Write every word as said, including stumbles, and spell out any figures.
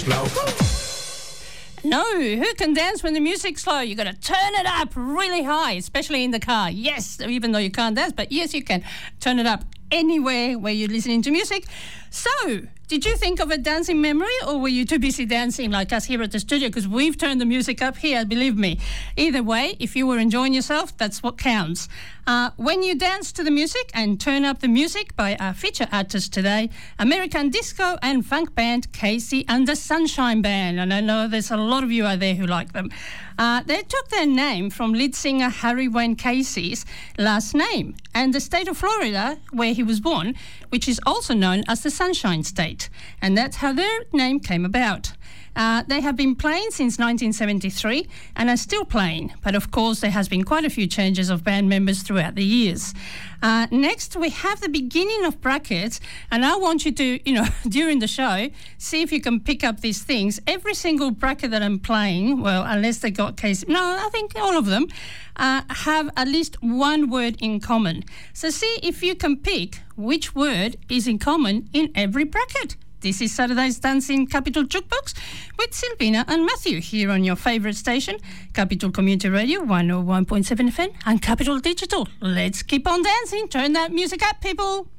Slow. No, who can dance when the music's slow? You got to turn it up really high, especially in the car. Yes, even though you can't dance, but yes, you can turn it up anywhere where you're listening to music. So, did you think of a dancing memory, or were you too busy dancing like us here at the studio? Because we've turned the music up here, believe me. Either way, if you were enjoying yourself, that's what counts. Uh, when you dance to the music and turn up the music by our feature artists today, American disco and funk band Casey and the Sunshine Band. And I know there's a lot of you out there who like them. Uh, they took their name from lead singer Harry Wayne Casey's last name and the state of Florida, where he was born, which is also known as the Sunshine State. And that's how their name came about. Uh, they have been playing since nineteen seventy-three and are still playing. But of course, there has been quite a few changes of band members throughout the years. Uh, next, we have the beginning of brackets. And I want you to, you know, during the show, see if you can pick up these things. Every single bracket that I'm playing, well, unless they got case, no, I think all of them, uh, have at least one word in common. So see if you can pick which word is in common in every bracket. This is Saturday's Dancing Capital Jukebox with Silvina and Matthew here on your favourite station, Capital Community Radio one oh one point seven F M and Capital Digital. Let's keep on dancing. Turn that music up, people.